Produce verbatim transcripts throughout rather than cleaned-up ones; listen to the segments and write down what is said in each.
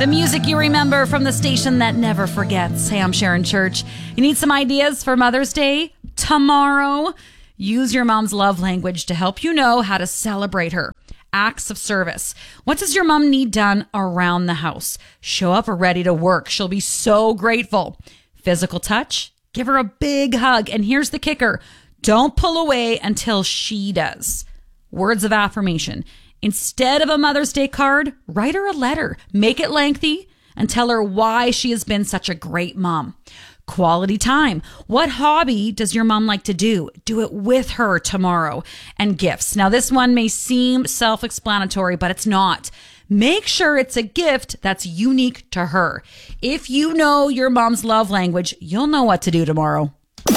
The music you remember from the station that never forgets. Hey, I'm Sharon Church. You need some ideas for Mother's Day tomorrow? Use your mom's love language to help you know how to celebrate her. Acts of service. What does your mom need done around the house? Show up ready to work. She'll be so grateful. Physical touch. Give her a big hug. And here's the kicker. Don't pull away until she does. Words of affirmation. Instead of a Mother's Day card, write her a letter. Make it lengthy and tell her why she has been such a great mom. Quality time. What hobby does your mom like to do? Do it with her tomorrow. And gifts. Now, this one may seem self-explanatory, but it's not. Make sure it's a gift that's unique to her. If you know your mom's love language, you'll know what to do tomorrow.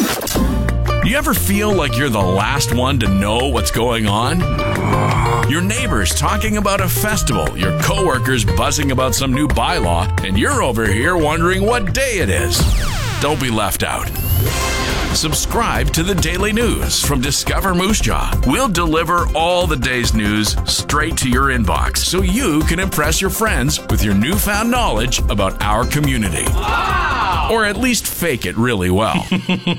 You ever feel like you're the last one to know what's going on? Your neighbors talking about a festival, your coworkers buzzing about some new bylaw, and you're over here wondering what day it is. Don't be left out. Subscribe to the Daily News from Discover Moose Jaw. We'll deliver all the day's news straight to your inbox so you can impress your friends with your newfound knowledge about our community. Wow! Or at least fake it really well.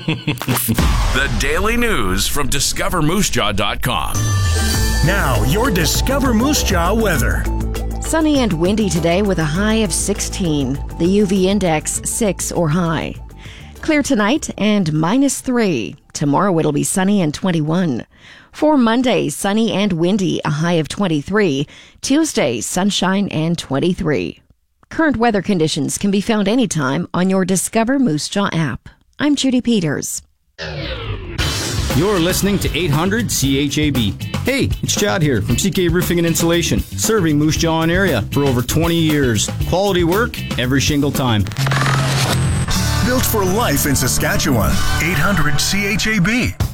The Daily News from discover moose jaw dot com. Now, your Discover Moose Jaw weather. Sunny and windy today with a high of sixteen. The U V index six or high. Clear tonight and minus three. Tomorrow it'll be sunny and twenty-one. For Monday, sunny and windy, a high of twenty-three. Tuesday, sunshine and twenty-three. Current weather conditions can be found anytime on your Discover Moose Jaw app. I'm Judy Peters. You're listening to eight hundred C H A B. Hey, it's Chad here from C K Roofing and Insulation, serving Moose Jaw area for over twenty years. Quality work every shingle time. Built for life in Saskatchewan. eight hundred C H A B.